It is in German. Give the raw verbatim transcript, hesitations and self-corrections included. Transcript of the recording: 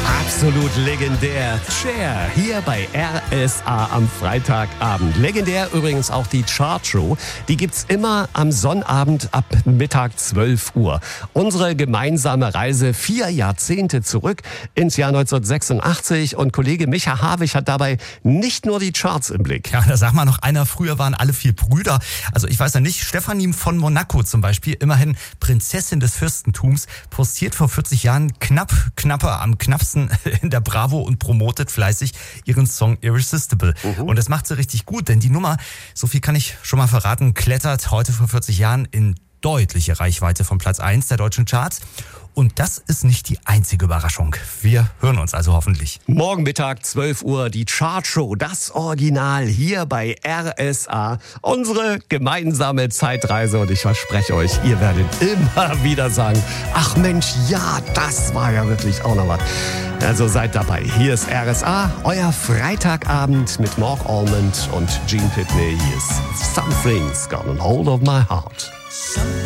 Absolut legendär. Cher hier bei R S A am Freitagabend. Legendär übrigens auch die Chartshow. Die gibt's immer am Sonnabend ab Mittag zwölf Uhr. Unsere gemeinsame Reise vier Jahrzehnte zurück ins Jahr neunzehnhundertsechsundachtzig. Und Kollege Micha Havig hat dabei nicht nur die Charts im Blick. Ja, da sag mal noch einer, früher waren alle vier Brüder. Also ich weiß ja nicht, Stefanie von Monaco zum Beispiel, immerhin Prinzessin des Fürstentums, postiert vor vierzig Jahren knapp, knapper am knappsten in der Bravo und promotet fleißig ihren Song Irresistible. Uh-huh. Und das macht sie richtig gut, denn die Nummer, so viel kann ich schon mal verraten, klettert heute vor vierzig Jahren in deutliche Reichweite von Platz eins der deutschen Charts. Und das ist nicht die einzige Überraschung. Wir hören uns also hoffentlich. Morgen Mittag zwölf Uhr die Chartshow, das Original hier bei R S A. Unsere gemeinsame Zeitreise und ich verspreche euch, ihr werdet immer wieder sagen, ach Mensch, ja, das war ja wirklich auch noch was. Also seid dabei. Hier ist R S A, euer Freitagabend mit Mark Almond und Gene Pitney. Hier ist Something's Got a Hold of My Heart.